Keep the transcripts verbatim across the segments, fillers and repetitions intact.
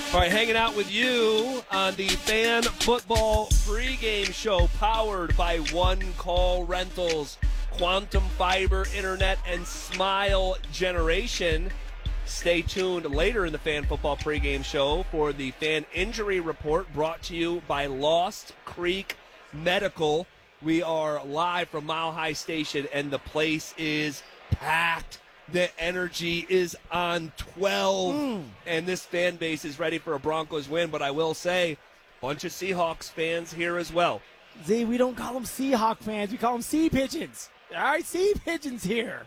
All right, hanging out with you on the Fan Football pregame show powered by One Call Rentals, Quantum Fiber Internet, and Smile Generation. Stay tuned later in the Fan Football pregame show for the Fan Injury Report brought to you by Lost Creek Medical. We are live from Mile High Station, and the place is packed. The energy is on twelve, mm. and this fan base is ready for a Broncos win. But I will say, bunch of Seahawks fans here as well. Z, we don't call them Seahawk fans. We call them Sea Pigeons. All right, Sea Pigeons here.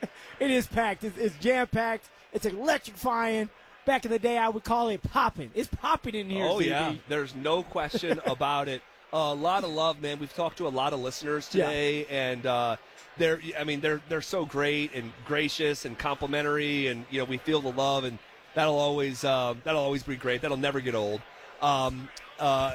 It is packed. It's, it's jam-packed. It's electrifying. Back in the day, I would call it popping. It's popping in here, Oh, Z B. yeah. There's no question about it. Uh, a lot of love, man. We've talked to a lot of listeners today, yeah. and uh, they're, I mean, they're they're so great and gracious and complimentary, and you know, we feel the love, and that'll always uh, that'll always be great. That'll never get old. Um, uh,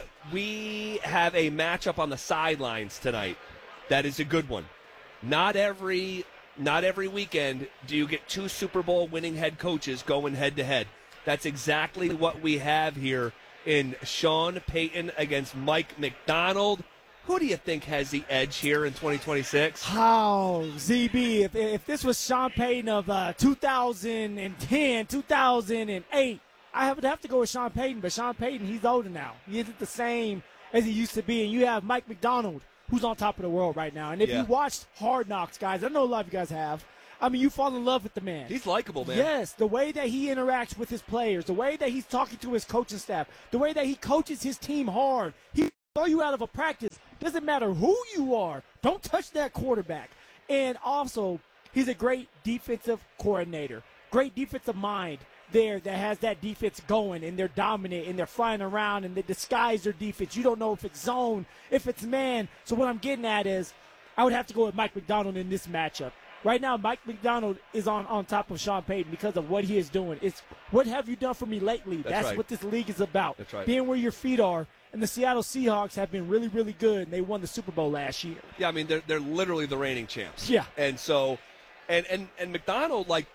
we have a matchup on the sidelines tonight. That is a good one. Not every not every weekend do you get two Super Bowl winning head coaches going head to head. That's exactly what we have here in Sean Payton against Mike Macdonald. Who do you think has the edge here in twenty twenty-six? How, Z B, if, if this was Sean Payton of uh, two thousand ten, two thousand eight, I would have to go with Sean Payton. But Sean Payton, he's older now. He isn't the same as he used to be. And you have Mike Macdonald, who's on top of the world right now. And if Yeah. you watched Hard Knocks, guys, I know a lot of you guys have, I mean, you fall in love with the man. He's likable, man. Yes, the way that he interacts with his players, the way that he's talking to his coaching staff, the way that he coaches his team hard. He throw you out of a practice. Doesn't matter who you are. Don't touch that quarterback. And also, he's a great defensive coordinator, great defensive mind there that has that defense going, and they're dominant, and they're flying around, and they disguise their defense. You don't know if it's zone, if it's man. So what I'm getting at is I would have to go with Mike Macdonald in this matchup. Right now, Mike Macdonald is on, on top of Sean Payton because of what he is doing. It's what have you done for me lately? That's, That's right. what this league is about. That's right. Being where your feet are. And the Seattle Seahawks have been really, really good, and they won the Super Bowl last year. Yeah, I mean, they're, they're literally the reigning champs. Yeah. And so, and, and, and Macdonald, like,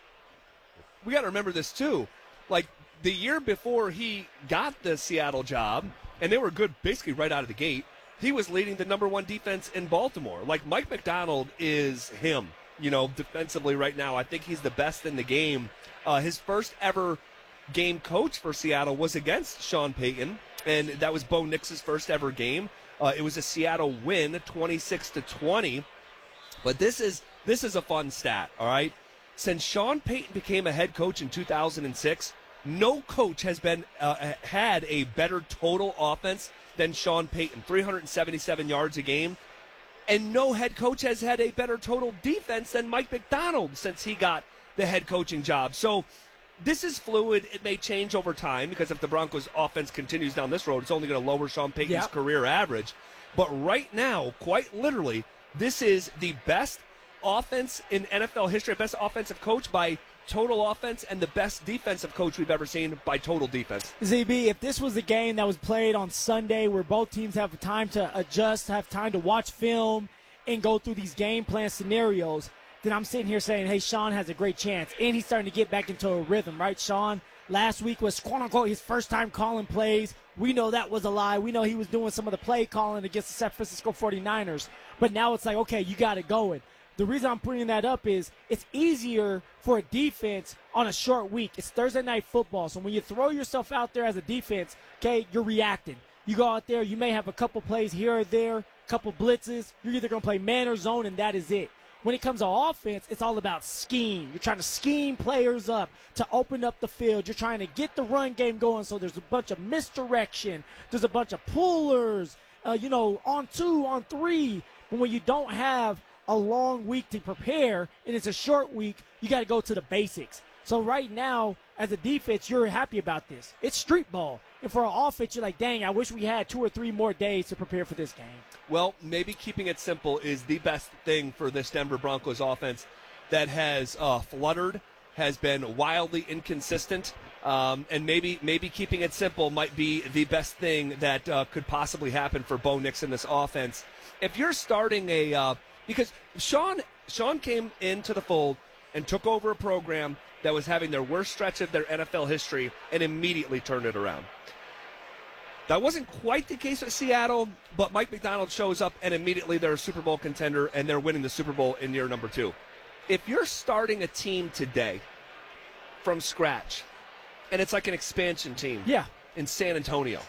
we got to remember this too. Like, the year before he got the Seattle job, and they were good basically right out of the gate, he was leading the number one defense in Baltimore. Like, Mike Macdonald is him, you know, defensively right now. I think he's the best in the game. Uh, his first ever game coach for Seattle was against Sean Payton, and that was Bo Nix's first ever game. Uh, it was a Seattle win, twenty-six to twenty. But this is this is a fun stat, all right? Since Sean Payton became a head coach in two thousand six, no coach has been uh, had a better total offense than Sean Payton, three hundred seventy-seven yards a game. And no head coach has had a better total defense than Mike Macdonald since he got the head coaching job. So this is fluid. It may change over time because if the Broncos offense continues down this road, it's only going to lower Sean Payton's yep. career average. But right now, quite literally, this is the best offense in N F L history, best offensive coach by total offense, and the best defensive coach we've ever seen by total defense. Z B, if this was a game that was played on Sunday where both teams have time to adjust, have time to watch film, and go through these game plan scenarios, then I'm sitting here saying, hey, Sean has a great chance. And he's starting to get back into a rhythm, right? Sean, last week was, quote-unquote, his first time calling plays. We know that was a lie. We know he was doing some of the play calling against the San Francisco forty-niners. But now it's like, okay, you got it going. The reason I'm bringing that up is it's easier for a defense on a short week. It's Thursday night football. So when you throw yourself out there as a defense, okay, you're reacting. You go out there, you may have a couple plays here or there, a couple blitzes. You're either going to play man or zone, and that is it. When it comes to offense, it's all about scheme. You're trying to scheme players up to open up the field. You're trying to get the run game going, so there's a bunch of misdirection. There's a bunch of pullers, uh, you know, on two, on three. But when you don't have a long week to prepare and it's a short week, you got to go to the basics. So right now, as a defense, you're happy about this. It's street ball. And for an offense, you're like, dang, I wish we had two or three more days to prepare for this game. Well, maybe keeping it simple is the best thing for this Denver Broncos offense that has uh, fluttered, has been wildly inconsistent, um, and maybe maybe keeping it simple might be the best thing that uh, could possibly happen for Bo Nix in this offense. If you're starting a uh, – because Sean Sean came into the fold and took over a program that was having their worst stretch of their N F L history and immediately turned it around. That wasn't quite the case with Seattle, but Mike Macdonald shows up and immediately they're a Super Bowl contender and they're winning the Super Bowl in year number two. If you're starting a team today from scratch, and it's like an expansion team Yeah. in San Antonio,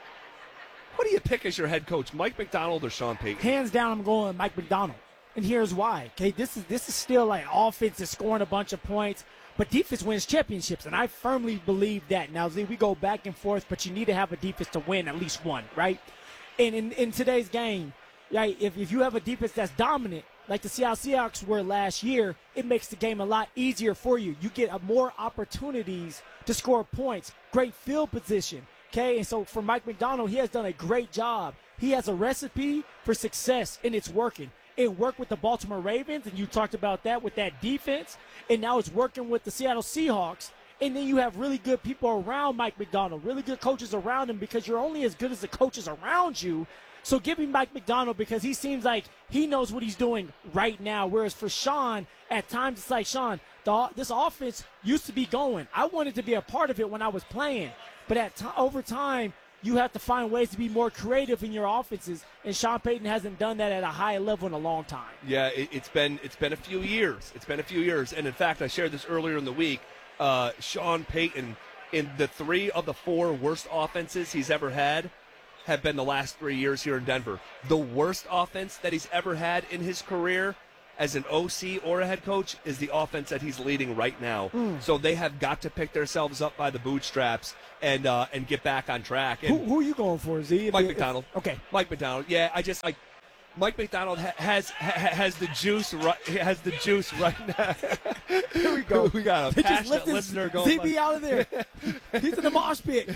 what do you pick as your head coach, Mike Macdonald or Sean Payton? Hands down, I'm going Mike Macdonald. And here's why. Okay, this is this is still like offense that's scoring a bunch of points, but defense wins championships, and I firmly believe that. Now, Z, we go back and forth, but you need to have a defense to win at least one, right? And in, in today's game, right, if, if you have a defense that's dominant, like the Seattle Seahawks were last year, it makes the game a lot easier for you. You get a more opportunities to score points, great field position, okay? And so for Mike Macdonald, he has done a great job. He has a recipe for success, and it's working. It worked with the Baltimore Ravens, and you talked about that with that defense, and now it's working with the Seattle Seahawks. And then you have really good people around Mike Macdonald, really good coaches around him, because you're only as good as the coaches around you. So give me Mike Macdonald, because he seems like he knows what he's doing right now. Whereas for Sean, at times it's like, Sean, the, this offense used to be going. I wanted to be a part of it when I was playing. But at t- over time, you have to find ways to be more creative in your offenses, and Sean Payton hasn't done that at a high level in a long time. Yeah, it, it's been it's been a few years. It's been a few years. And, in fact, I shared this earlier in the week. Uh, Sean Payton, in the three of the four worst offenses he's ever had, have been the last three years here in Denver. The worst offense that he's ever had in his career as an O C or a head coach is the offense that he's leading right now. Mm. So they have got to pick themselves up by the bootstraps and uh, and get back on track. And who, who are you going for, Z? Mike Macdonald. Okay. Mike Macdonald. Yeah, I just like Mike Macdonald ha- has ha- has the juice right has the juice right now. Here we go. We got a they passionate listener going. Z B out of there. He's in the mosh pit.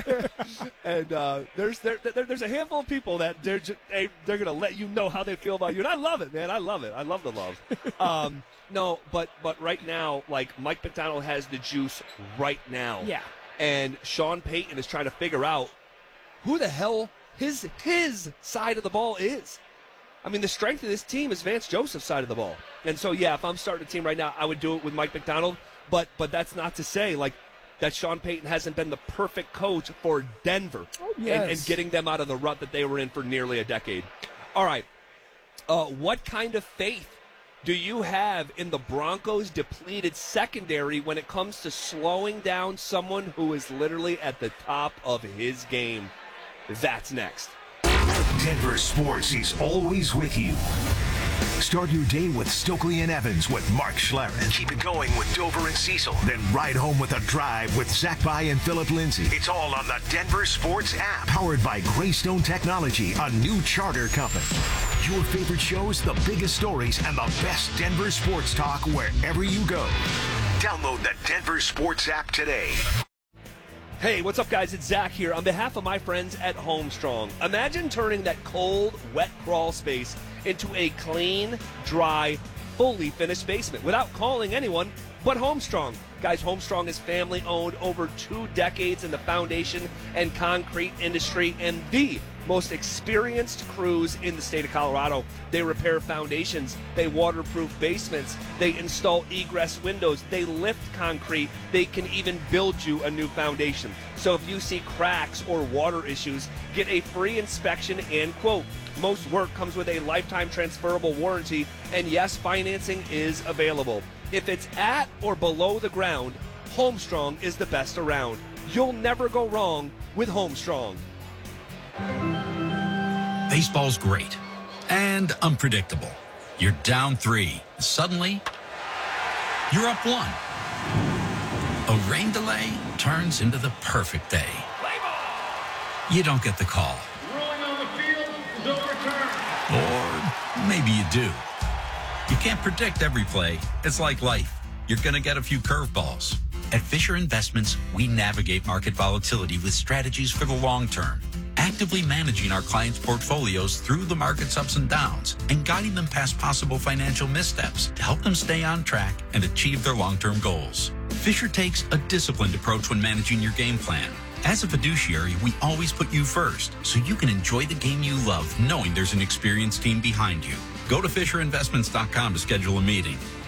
And uh, there's there, there there's a handful of people that they're just, they, they're gonna let you know how they feel about you, and I love it, man. I love it. I love the love. Um, no, but but right now, like Mike Macdonald has the juice right now. Yeah. And Sean Payton is trying to figure out who the hell his his side of the ball is. I mean, the strength of this team is Vance Joseph's side of the ball. And so, yeah, if I'm starting a team right now, I would do it with Mike Macdonald. But but that's not to say, like, that Sean Payton hasn't been the perfect coach for Denver oh, yes. and, and getting them out of the rut that they were in for nearly a decade. All right. Uh, what kind of faith do you have in the Broncos' depleted secondary when it comes to slowing down someone who is literally at the top of his game? That's next. Denver Sports is always with you. Start your day with Stokely and Evans with Mark Schlereth. Keep it going with Dover and Cecil. Then ride home with a drive with Zach By and Philip Lindsay. It's all on the Denver Sports app. Powered by Greystone Technology, a new charter company. Your favorite shows, the biggest stories, and the best Denver sports talk wherever you go. Download the Denver Sports app today. Hey, what's up, guys? It's Zach here. On behalf of my friends at Homestrong, imagine turning that cold, wet crawl space into a clean, dry, fully finished basement without calling anyone but Homestrong. Guys, Homestrong is family-owned, over two decades in the foundation and concrete industry, and the most experienced crews in the state of Colorado. They repair foundations, they waterproof basements, they install egress windows, they lift concrete, they can even build you a new foundation. So if you see cracks or water issues, get a free inspection and quote. Most work comes with a lifetime transferable warranty, and yes, financing is available. If it's at or below the ground, Homestrong is the best around. You'll never go wrong with Homestrong. Baseball's great and unpredictable. You're down three. Suddenly, you're up one. A rain delay turns into the perfect day. You don't get the call. Rolling on the field is overturned. Or maybe you do. You can't predict every play. It's like life. You're going to get a few curveballs. At Fisher Investments, we navigate market volatility with strategies for the long term, actively managing our clients' portfolios through the market's ups and downs and guiding them past possible financial missteps to help them stay on track and achieve their long-term goals. Fisher takes a disciplined approach when managing your game plan. As a fiduciary, we always put you first so you can enjoy the game you love knowing there's an experienced team behind you. Go to Fisher Investments dot com to schedule a meeting.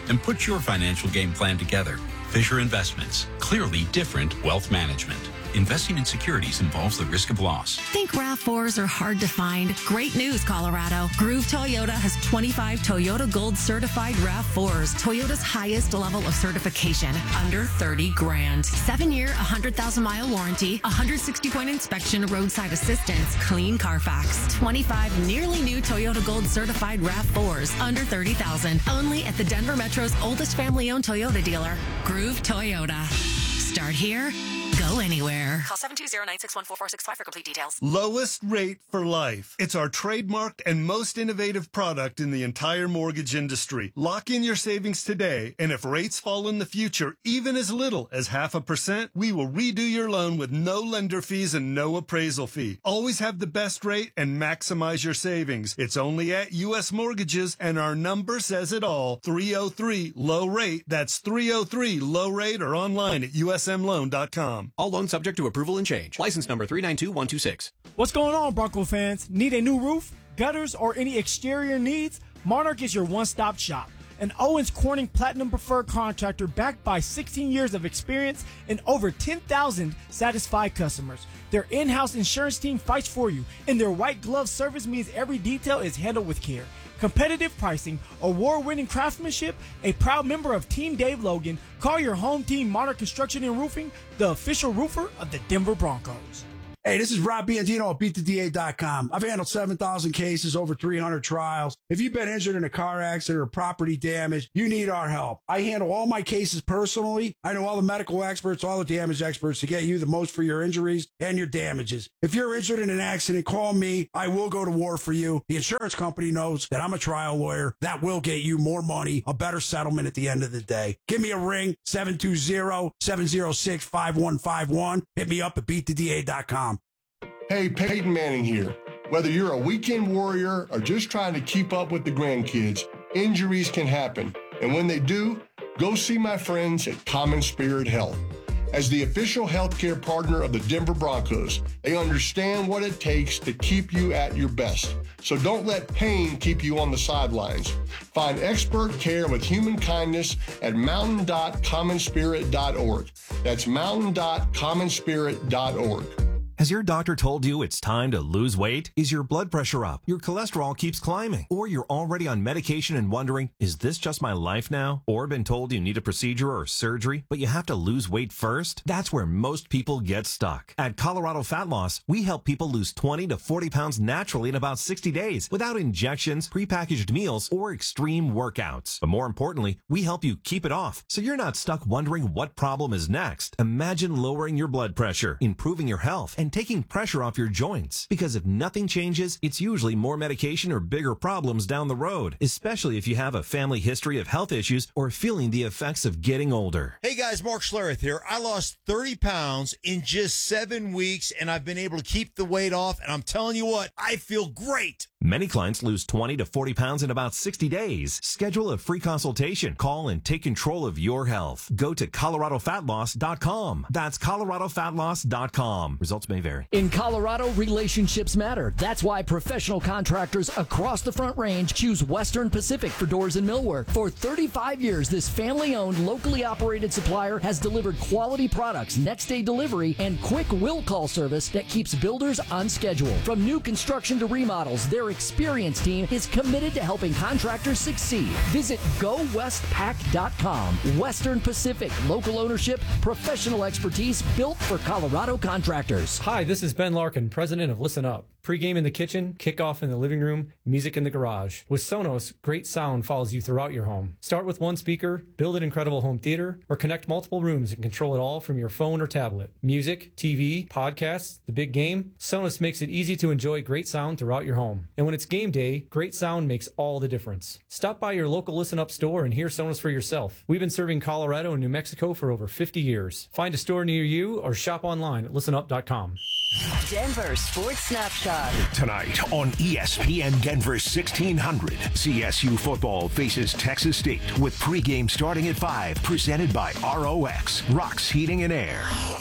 and put your financial game plan together. Fisher Investments, clearly different wealth management. Investing in securities involves the risk of loss. Think RAV fours are hard to find? Great news, Colorado. Groove Toyota has twenty-five Toyota Gold certified RAV fours, Toyota's highest level of certification, under thirty grand. Seven year, one hundred thousand mile warranty, one hundred sixty point inspection, roadside assistance, clean Carfax. twenty-five nearly new Toyota Gold certified RAV fours, under thirty thousand. Only at the Denver Metro's oldest family-owned Toyota dealer, Groove Toyota. Start here, go anywhere. Call seven two zero, nine six one, four four six five for complete details. Lowest rate for life. It's our trademarked and most innovative product in the entire mortgage industry. Lock in your savings today, and if rates fall in the future, even as little as half a percent, we will redo your loan with no lender fees and no appraisal fee. Always have the best rate and maximize your savings. It's only at U S Mortgages, and our number says it all. three oh three low rate. That's three oh three low rate, or online at U S M loan dot com. All loans subject to approval and change. License number three nine two one two six. What's going on, Bronco fans? Need a new roof, gutters, or any exterior needs? Monarch is your one-stop shop. An Owens Corning Platinum Preferred contractor backed by sixteen years of experience and over ten thousand satisfied customers. Their in-house insurance team fights for you, and their white glove service means every detail is handled with care. Competitive pricing, award-winning craftsmanship, a proud member of Team Dave Logan. Call your home team, Monarch Construction and Roofing, the official roofer of the Denver Broncos. Hey, this is Rob Biandino at beat the D A dot com. I've handled seven thousand cases, over three hundred trials. If you've been injured in a car accident or property damage, you need our help. I handle all my cases personally. I know all the medical experts, all the damage experts to get you the most for your injuries and your damages. If you're injured in an accident, call me. I will go to war for you. The insurance company knows that I'm a trial lawyer. That will get you more money, a better settlement at the end of the day. Give me a ring, seven two zero, seven zero six, five one five one. Hit me up at beat the D A dot com. Hey, Peyton Manning here. Whether you're a weekend warrior or just trying to keep up with the grandkids, injuries can happen. And when they do, go see my friends at Common Spirit Health. As the official healthcare partner of the Denver Broncos, they understand what it takes to keep you at your best. So don't let pain keep you on the sidelines. Find expert care with human kindness at mountain dot common spirit dot org. That's mountain dot common spirit dot org. Has your doctor told you it's time to lose weight? Is your blood pressure up? Your cholesterol keeps climbing? Or you're already on medication and wondering, is this just my life now? Or been told you need a procedure or surgery, but you have to lose weight first? That's where most people get stuck. At Colorado Fat Loss, we help people lose twenty to forty pounds naturally in about sixty days without injections, prepackaged meals, or extreme workouts. But more importantly, we help you keep it off so you're not stuck wondering what problem is next. Imagine lowering your blood pressure, improving your health, and taking pressure off your joints. Because if nothing changes, it's usually more medication or bigger problems down the road, especially if you have a family history of health issues or feeling the effects of getting older. Hey guys, Mark Schlereth here. I lost thirty pounds in just seven weeks, and I've been able to keep the weight off, and I'm telling you what, I feel great. Many clients lose twenty to forty pounds in about sixty days. Schedule a free consultation. Call and take control of your health. Go to colorado fat loss dot com. That's colorado fat loss dot com. Results may vary. In Colorado, relationships matter. That's why professional contractors across the Front Range choose Western Pacific for doors and millwork. For thirty-five years, this family-owned, locally operated supplier has delivered quality products, next-day delivery, and quick will-call service that keeps builders on schedule. From new construction to remodels, their experienced team is committed to helping contractors succeed. Visit go west pac dot com. Western Pacific, local ownership, professional expertise built for Colorado contractors. Hi, this is Ben Larkin, president of Listen Up. Pre-game in the kitchen, kickoff in the living room, music in the garage. With Sonos, great sound follows you throughout your home. Start with one speaker, build an incredible home theater, or connect multiple rooms and control it all from your phone or tablet. Music, T V, podcasts, the big game, Sonos makes it easy to enjoy great sound throughout your home. And when it's game day, great sound makes all the difference. Stop by your local Listen Up store and hear Sonos for yourself. We've been serving Colorado and New Mexico for over fifty years. Find a store near you or shop online at listen up dot com. Denver Sports Snapshot. Tonight on E S P N Denver sixteen hundred, C S U football faces Texas State with pregame starting at five, presented by R O X, Rocks Heating and Air.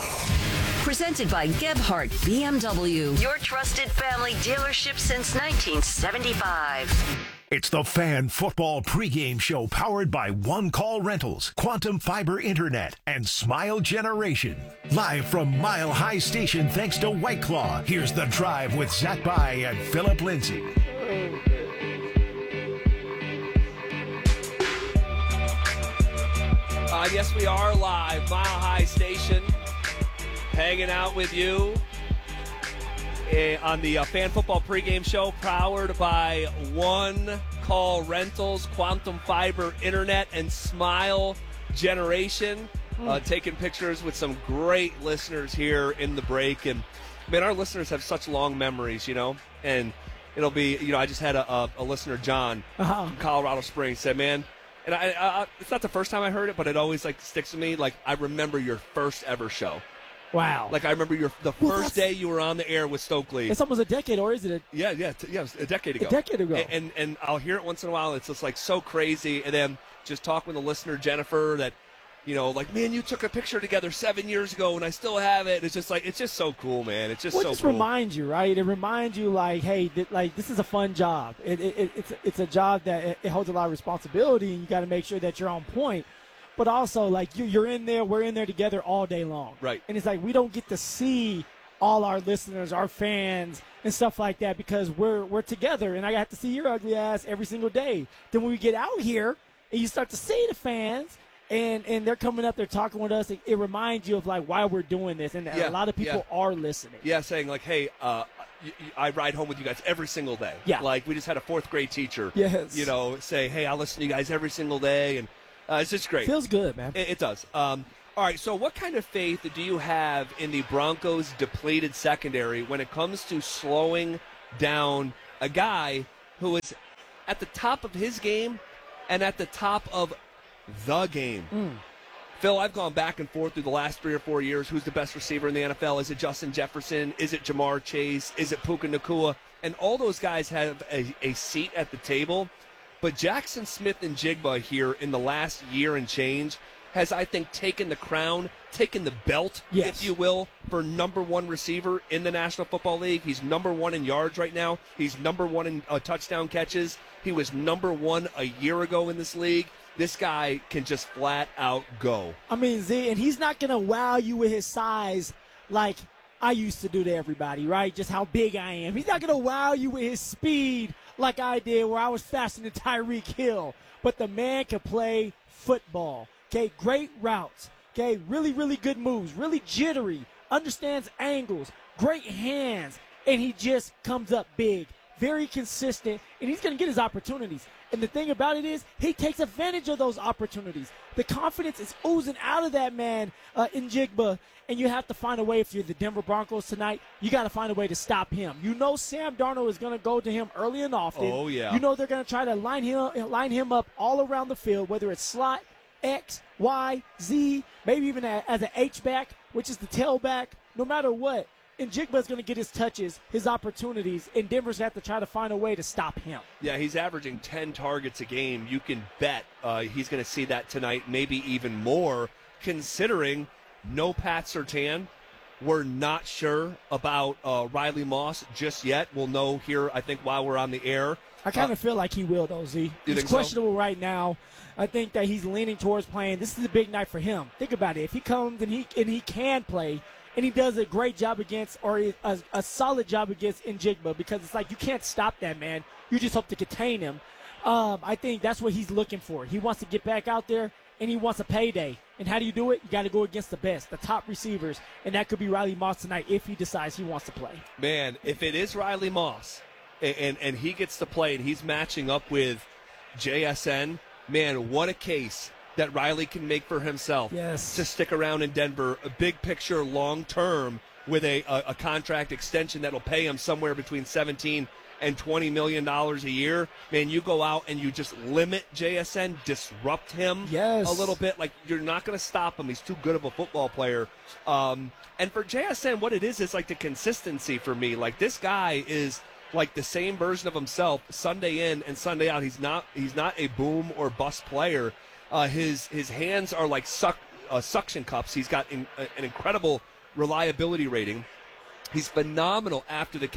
Presented by Gebhardt B M W, your trusted family dealership since nineteen seventy-five. It's the Fan Football Pregame Show powered by One Call Rentals, Quantum Fiber Internet, and Smile Generation. Live from Mile High Station thanks to White Claw. Here's The Drive with Zach By and Philip Lindsay. Uh, yes, we are live, Mile High Station, hanging out with you uh, on the uh, Fan Football Pregame Show, powered by One Call Rentals, Quantum Fiber Internet, and Smile Generation. Mm. Uh, taking pictures with some great listeners here in the break. And, man, our listeners have such long memories, you know, and it'll be, you know, I just had a, a, a listener, John, uh-huh. from Colorado Springs, said, man, and I, I, it's not the first time I heard it, but it always like sticks with me. Like, I remember your first ever show. Wow. Like, I remember your the well, first day you were on the air with Stokely. It's almost a decade, or is it? A, yeah, yeah, t- yeah. It was a decade ago. A decade ago. And, and and I'll hear it once in a while. It's just like so crazy. And then just talk with a listener, Jennifer, that, you know, like, man, you took a picture together seven years ago, and I still have it. It's just like, it's just so cool, man. It's just well, so it just cool. reminds you, right? It reminds you, like, hey, th- like this is a fun job. It, it, it, it's it's a job that it, it holds a lot of responsibility, and you got to make sure that you're on point. But also, like, you, you're in there, we're in there together all day long. Right. And it's like we don't get to see all our listeners, our fans, and stuff like that because we're we're together, and I have to see your ugly ass every single day. Then when we get out here and you start to see the fans, And and they're coming up, they're talking with us. It, it reminds you of, like, why we're doing this. And yeah, a lot of people yeah. are listening. Yeah, saying, like, hey, uh, y- y- I ride home with you guys every single day. Yeah. Like, we just had a fourth grade teacher, yes. you know, say, hey, I listen to you guys every single day. And uh, it's just great. Feels good, man. It, it does. Um, all right, so what kind of faith do you have in the Broncos' depleted secondary when it comes to slowing down a guy who is at the top of his game and at the top of the game? Mm. Phil, I've gone back and forth through the last three or four years. Who's the best receiver in the N F L? Is it Justin Jefferson? Is it Jamar Chase? Is it Puka Nacua? And all those guys have a, a seat at the table. But Jackson Smith and Jigba here in the last year and change has, I think, taken the crown, taken the belt, yes. if you will, for number one receiver in the National Football League. He's number one in yards right now. He's number one in uh, touchdown catches. He was number one a year ago in this league. This guy can just flat out go. I mean, Z, and he's not going to wow you with his size like I used to do to everybody, right? Just how big I am. He's not going to wow you with his speed like I did where I was faster than Tyreek Hill. But the man can play football. Okay, great routes. Okay, really, really good moves. Really jittery. Understands angles. Great hands. And he just comes up big. Very consistent. And he's going to get his opportunities. And the thing about it is, he takes advantage of those opportunities. The confidence is oozing out of that man uh, in Jigba, and you have to find a way. If you're the Denver Broncos tonight, you got to find a way to stop him. You know Sam Darnold is going to go to him early and often. Oh, yeah. You know they're going to try to line him, line him up all around the field, whether it's slot, X, Y, Z, maybe even a, as an H-back, which is the tailback. No matter what. And Jigba's going to get his touches, his opportunities, and Denver's have to try to find a way to stop him. Yeah, he's averaging ten targets a game. You can bet uh, he's going to see that tonight, maybe even more, considering no Pat Surtain. We're not sure about uh, Riley Moss just yet. We'll know here, I think, while we're on the air. I kind uh, of feel like he will, though, Z. He's think questionable so? right now. I think that he's leaning towards playing. This is a big night for him. Think about it. If he comes and he and he can play, and he does a great job against, or a, a solid job against Njigba, because it's like you can't stop that man. You just hope to contain him. Um, I think that's what he's looking for. He wants to get back out there, and he wants a payday. And how do you do it? You got to go against the best, the top receivers, and that could be Riley Moss tonight if he decides he wants to play. Man, if it is Riley Moss, and, and, and he gets to play, and he's matching up with J S N, man, what a case that Riley can make for himself. Yes. To stick around in Denver, a big picture, long term, with a, a, a contract extension that'll pay him somewhere between seventeen and twenty million dollars a year. Man, you go out and you just limit J S N, disrupt him yes. a little bit. Like, you're not going to stop him. He's too good of a football player. Um, and for J S N, what it is is like the consistency for me. Like, this guy is like the same version of himself Sunday in and Sunday out. He's not he's not a boom or bust player. Uh, his his hands are like suck, uh, suction cups. He's got in, uh, an incredible reliability rating. He's phenomenal after the catch.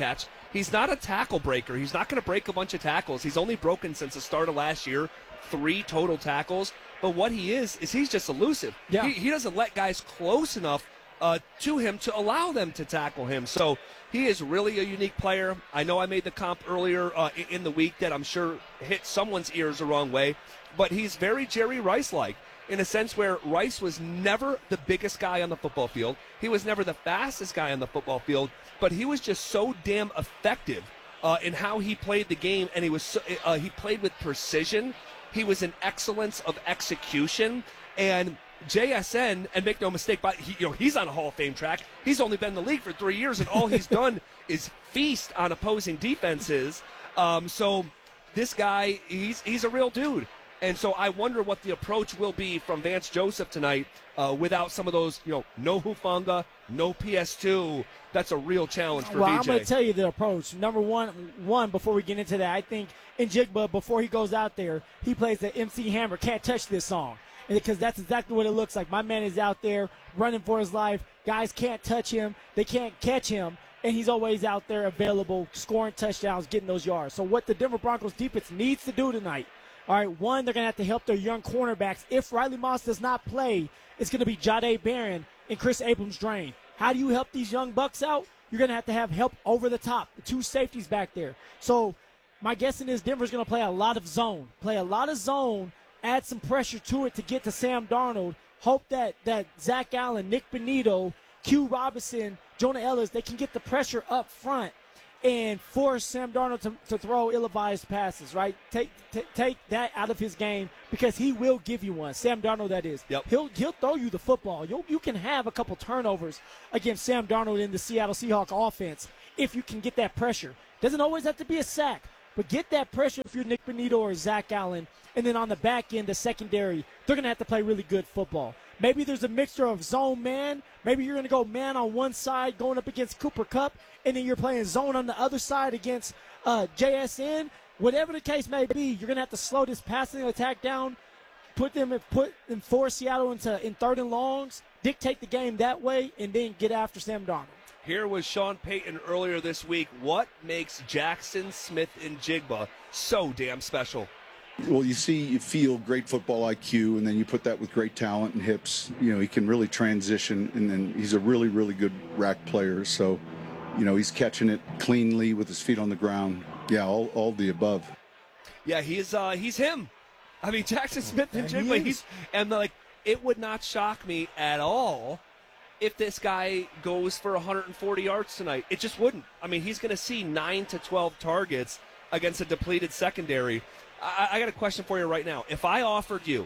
He's not a tackle breaker. He's not going to break a bunch of tackles. He's only broken since the start of last year, three total tackles. But what he is, is he's just elusive. Yeah. He, he doesn't let guys close enough uh, to him to allow them to tackle him. So he is really a unique player. I know I made the comp earlier uh, in the week that I'm sure hit someone's ears the wrong way, but he's very Jerry Rice-like in a sense where Rice was never the biggest guy on the football field. He was never the fastest guy on the football field, but he was just so damn effective uh, in how he played the game, and he was so, uh, he played with precision. He was an excellence of execution, and J S N, and make no mistake, but he, you know, he's on a Hall of Fame track. He's only been in the league for three years, and all he's done is feast on opposing defenses. Um, so this guy, he's he's a real dude. And so I wonder what the approach will be from Vance Joseph tonight uh, without some of those, you know, no Hufanga, no P S two. That's a real challenge for well, V J. I'm going to tell you the approach. Number one, one before we get into that, I think Njigba, before he goes out there, he plays the M C Hammer, Can't Touch This song. Because that's exactly what it looks like. My man is out there running for his life. Guys can't touch him. They can't catch him. And he's always out there available, scoring touchdowns, getting those yards. So what the Denver Broncos defense needs to do tonight, all right, one, they're going to have to help their young cornerbacks. If Riley Moss does not play, it's going to be Jahdae Barron and Chris Abrams-Drain. How do you help these young bucks out? You're going to have to have help over the top, the two safeties back there. So my guessing is Denver's going to play a lot of zone, play a lot of zone, add some pressure to it to get to Sam Darnold. Hope that, that Zach Allen, Nick Benito, Q Robinson, Jonah Ellis, they can get the pressure up front and force Sam Darnold to, to throw ill-advised passes, right? Take t- take that out of his game because he will give you one. Sam Darnold, that is. Yep. He'll he'll throw you the football. You'll, you can have a couple turnovers against Sam Darnold in the Seattle Seahawks offense if you can get that pressure. Doesn't always have to be a sack, but get that pressure if you're Nick Benito or Zach Allen. And then on the back end, the secondary, they're going to have to play really good football. Maybe there's a mixture of zone man. Maybe you're going to go man on one side going up against Cooper Kupp, and then you're playing zone on the other side against uh, J S N. Whatever the case may be, you're going to have to slow this passing attack down, put them and put and force Seattle into in third and longs, dictate the game that way, and then get after Sam Darnold. Here was Sean Payton earlier this week. What makes Jackson Smith-Njigba so damn special? Well, you see, you feel great football I Q, and then you put that with great talent and hips. You know, he can really transition, and then he's a really, really good rack player. So, you know, he's catching it cleanly with his feet on the ground. Yeah, all, all the above. Yeah, he's uh, he's him. I mean, Jackson Smith-Njigba, he he's and like it would not shock me at all if this guy goes for one hundred forty yards tonight. It just wouldn't. I mean, he's going to see nine to twelve targets against a depleted secondary. I, I got a question for you right now. If I offered you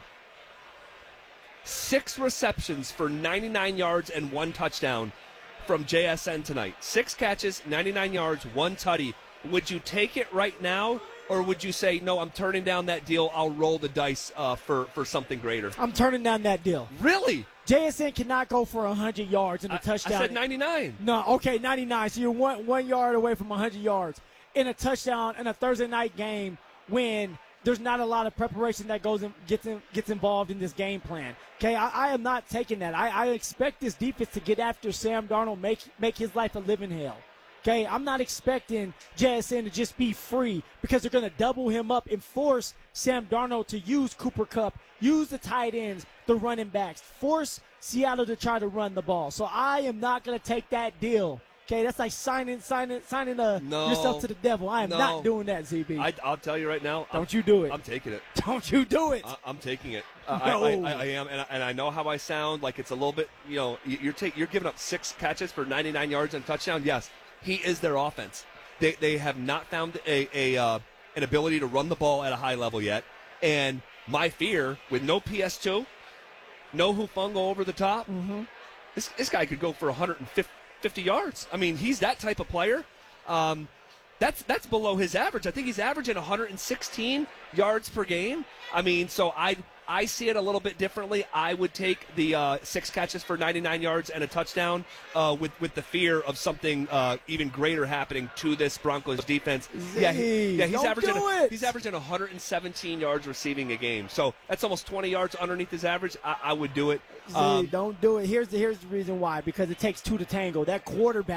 six receptions for ninety-nine yards and one touchdown from J S N tonight, six catches, ninety-nine yards, one tutty, would you take it right now, or would you say, no, I'm turning down that deal, I'll roll the dice uh, for, for something greater? I'm turning down that deal. Really? J S N cannot go for one hundred yards and a I, touchdown. I said ninety-nine. No, okay, ninety-nine. So you're one, one yard away from one hundred yards in a touchdown in a Thursday night game when there's not a lot of preparation that goes in, gets in, gets involved in this game plan. Okay, I, I am not taking that. I, I expect this defense to get after Sam Darnold, make make his life a living hell. Okay, I'm not expecting J S N to just be free because they're going to double him up and force Sam Darnold to use Cooper Kupp, use the tight ends, the running backs, force Seattle to try to run the ball. So I am not going to take that deal. Okay, that's like signing, signing, signing uh, no, yourself to the devil. I am no. not doing that, Z B. I, I'll tell you right now. Don't I'm, you do it. I'm taking it. Don't you do it. I, I'm taking it. Uh, no. I, I, I am, and I, and I know how I sound. Like it's a little bit, you know, you're take, you're giving up six catches for ninety-nine yards and a touchdown. Yes, he is their offense. They they have not found a, a uh, an ability to run the ball at a high level yet. And my fear, with no P S two, no Hufanga over the top, mm-hmm. this this guy could go for one hundred fifty yards. I mean, he's that type of player. Um, that's that's below his average. I think he's averaging one hundred sixteen yards per game. I mean, so I I see it a little bit differently. I would take the uh, six catches for ninety-nine yards and a touchdown uh, with with the fear of something uh, even greater happening to this Broncos defense. Z, yeah, he, yeah, he's don't averaging do a, it. he's averaging one hundred seventeen yards receiving a game. So that's almost twenty yards underneath his average. I, I would do it. Z, Um, don't do it. Here's the here's the reason why. Because it takes two to tango. That quarterback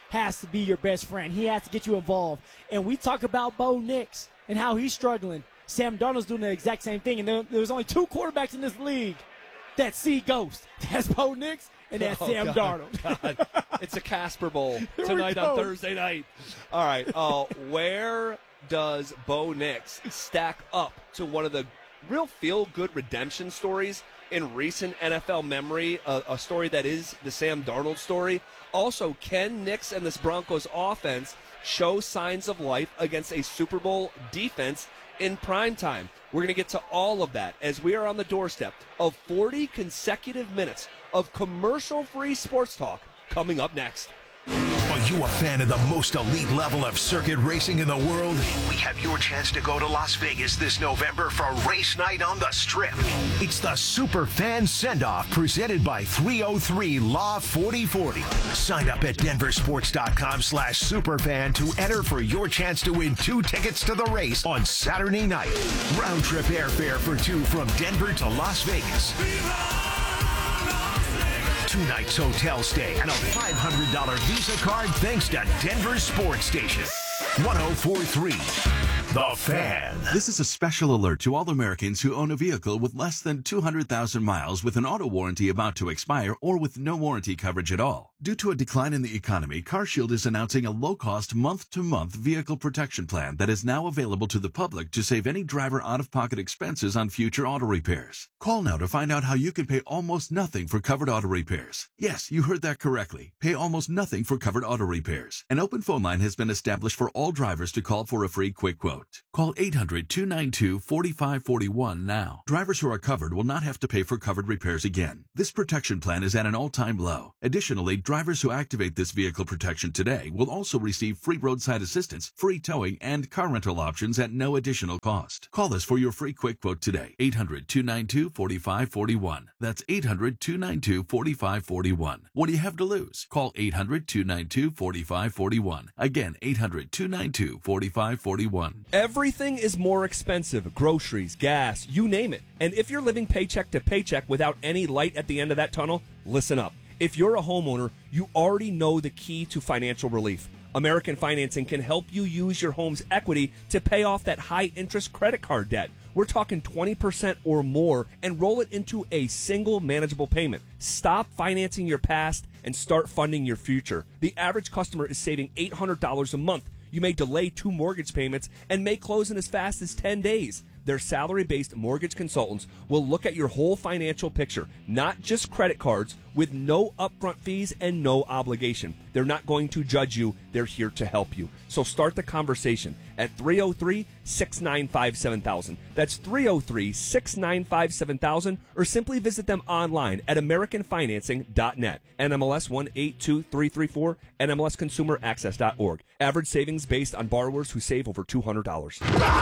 has to be your best friend. He has to get you involved. And we talk about Bo Nix and how he's struggling. Sam Darnold's doing the exact same thing. And there, there's only two quarterbacks in this league that see ghosts. That's Bo Nix and that's oh, Sam God, Darnold. God. It's a Casper Bowl Here tonight we on go. Thursday night. All right. Uh, where does Bo Nix stack up to one of the real feel-good redemption stories in recent N F L memory, a, a story that is the Sam Darnold story? Also, can Nix and this Broncos offense show signs of life against a Super Bowl defense in prime time? We're going to get to all of that as we are on the doorstep of forty consecutive minutes of commercial-free sports talk coming up next. Are you a fan of the most elite level of circuit racing in the world? We have your chance to go to Las Vegas this November for race night on the Strip. It's the Superfan Send-Off presented by three oh three Law forty forty. Sign up at denversports.com slash superfan to enter for your chance to win two tickets to the race on Saturday night. Round trip airfare for two from Denver to Las Vegas. Two nights hotel stay and a five hundred dollars Visa card thanks to Denver Sports Station. one oh four point three The Fan. This is a special alert to all Americans who own a vehicle with less than two hundred thousand miles with an auto warranty about to expire or with no warranty coverage at all. Due to a decline in the economy, CarShield is announcing a low-cost month-to-month vehicle protection plan that is now available to the public to save any driver out-of-pocket expenses on future auto repairs. Call now to find out how you can pay almost nothing for covered auto repairs. Yes, you heard that correctly. Pay almost nothing for covered auto repairs. An open phone line has been established for all drivers to call for a free quick quote. Call eight hundred, two nine two, four five four one now. Drivers who are covered will not have to pay for covered repairs again. This protection plan is at an all-time low. Additionally, drivers who activate this vehicle protection today will also receive free roadside assistance, free towing, and car rental options at no additional cost. Call us for your free quick quote today. eight hundred, two nine two, four five four one. That's eight hundred, two nine two, four five four one. What do you have to lose? Call eight hundred, two nine two, four five four one. Again, eight hundred, two nine two, four five four one. Everything is more expensive. Groceries, gas, you name it. And if you're living paycheck to paycheck without any light at the end of that tunnel, listen up. If you're a homeowner, you already know the key to financial relief. American Financing can help you use your home's equity to pay off that high-interest credit card debt. We're talking twenty percent or more and roll it into a single manageable payment. Stop financing your past and start funding your future. The average customer is saving eight hundred dollars a month. You may delay two mortgage payments and may close in as fast as ten days. Their salary-based mortgage consultants will look at your whole financial picture, not just credit cards, with no upfront fees and no obligation. They're not going to judge you. They're here to help you. So start the conversation at three oh three, six nine five, seven thousand. That's three oh three, six nine five, seven thousand, or simply visit them online at american financing dot net. N M L S one eight two three three four, N M L S consumer access dot org. Average savings based on borrowers who save over two hundred dollars.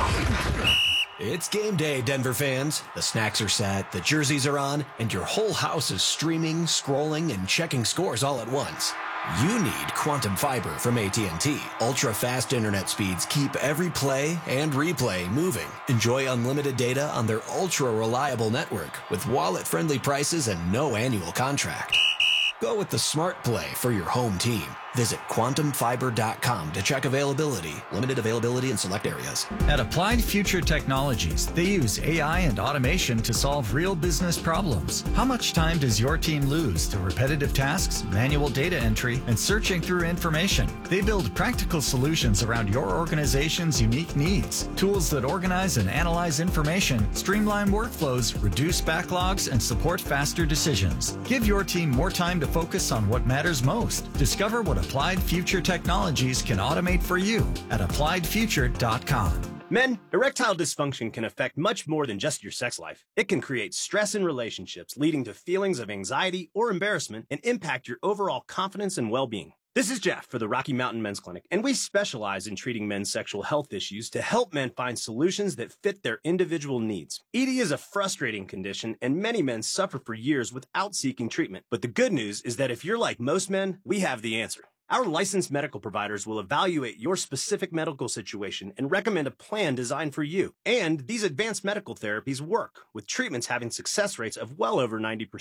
It's game day, Denver fans. The snacks are set, the jerseys are on, and your whole house is streaming, scrolling, and checking scores all at once. You need Quantum Fiber from A T and T. Ultra-fast internet speeds keep every play and replay moving. Enjoy unlimited data on their ultra-reliable network with wallet-friendly prices and no annual contract. Go with the smart play for your home team. Visit quantum fiber dot com to check availability. Limited availability in select areas. At Applied Future Technologies, they use A I and automation to solve real business problems. How much time does your team lose to repetitive tasks, manual data entry, and searching through information? They build practical solutions around your organization's unique needs. Tools that organize and analyze information, streamline workflows, reduce backlogs, and support faster decisions. Give your team more time to focus on what matters most. Discover what Applied Future Technologies can automate for you at applied future dot com. Men, erectile dysfunction can affect much more than just your sex life. It can create stress in relationships, leading to feelings of anxiety or embarrassment, and impact your overall confidence and well-being. This is Jeff for the Rocky Mountain Men's Clinic, and we specialize in treating men's sexual health issues to help men find solutions that fit their individual needs. E D is a frustrating condition, and many men suffer for years without seeking treatment. But the good news is that if you're like most men, we have the answer. Our licensed medical providers will evaluate your specific medical situation and recommend a plan designed for you. And these advanced medical therapies work, with treatments having success rates of well over ninety percent.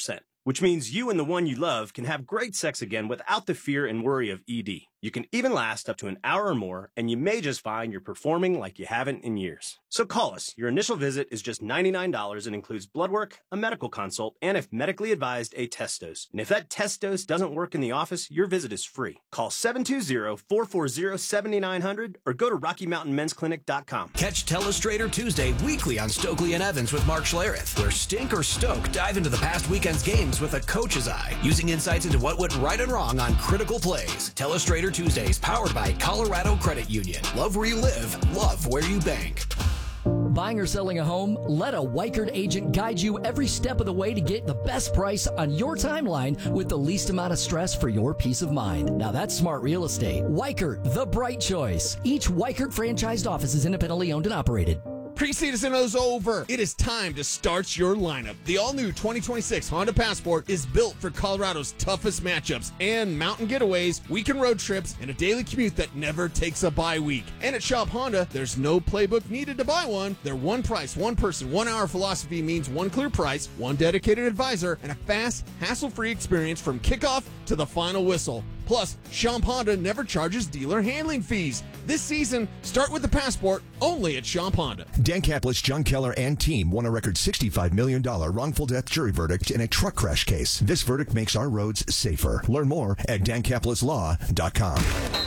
which means you and the one you love can have great sex again without the fear and worry of E D. You can even last up to an hour or more, and you may just find you're performing like you haven't in years. So call us. Your initial visit is just ninety-nine dollars and includes blood work, a medical consult, and if medically advised, a test dose. And if that test dose doesn't work in the office, your visit is free. Call seven two zero, four four zero, seven nine zero zero or go to Rocky Mountain Men's Clinic dot com. Catch Telestrator Tuesday weekly on Stokely and Evans with Mark Schlereth, where Stink or Stoke dive into the past weekend's games with a coach's eye, using insights into what went right and wrong on critical plays. Telestrator Tuesdays, powered by Colorado Credit Union. Love where you live, love where you bank. Buying or selling a home? Let a Weichert agent guide you every step of the way to get the best price on your timeline with the least amount of stress for your peace of mind. Now that's smart real estate. Weichert, the bright choice. Each Weichert franchised office is independently owned and operated. Preseason is over. It is time to start your lineup. The all-new twenty twenty-six Honda Passport is built for Colorado's toughest matchups and mountain getaways, weekend road trips, and a daily commute that never takes a bye week. And at Shop Honda, there's no playbook needed to buy one. Their one price, one person, one hour philosophy means one clear price, one dedicated advisor, and a fast, hassle-free experience from kickoff to the final whistle. Plus, Shop Honda never charges dealer handling fees. This season, start with the Passport only at Shop Honda. Dan Caplis, John Keller, and team won a record sixty-five million dollars wrongful death jury verdict in a truck crash case. This verdict makes our roads safer. Learn more at dan caplis law dot com.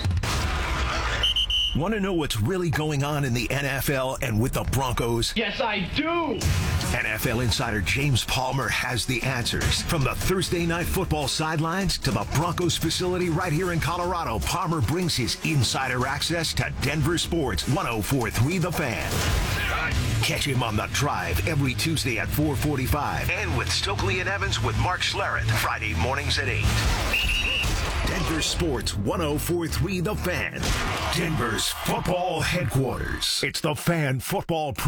Want to know what's really going on in the N F L and with the Broncos? Yes, I do. N F L insider James Palmer has the answers. From the Thursday Night Football sidelines to the Broncos facility right here in Colorado, Palmer brings his insider access to Denver Sports one oh four point three The Fan. Catch him on The Drive every Tuesday at four forty-five and with Stokely and Evans with Mark Schlereth Friday mornings at eight. Denver Sports one oh four point three The Fan, Denver's football headquarters. It's the Fan Football